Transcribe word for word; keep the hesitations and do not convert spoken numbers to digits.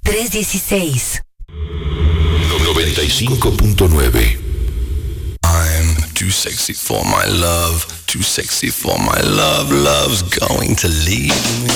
trescientos dieciséis. noventa y cinco punto nueve. I'm too sexy for my love, too sexy for my love, love's going to leave me.